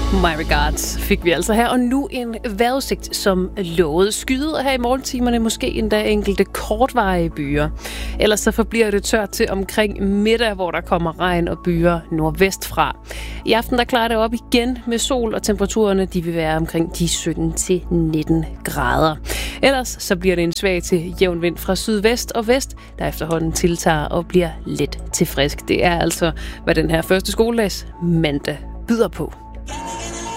My regards fik vi altså her, og nu en vejrudsigt som lovet. Skyder her i morgentimerne, måske endda enkelte kortvarige byer. Ellers så forbliver det tørt til omkring middag, hvor der kommer regn og byer nordvest fra. I aften der klarer det op igen med sol, og temperaturerne de vil være omkring de 17-19 grader. Ellers så bliver det en svag til jævn vind fra sydvest og vest, der efterhånden tiltager og bliver let til frisk. Det er altså, hvad den her første skoledags mandag byder på.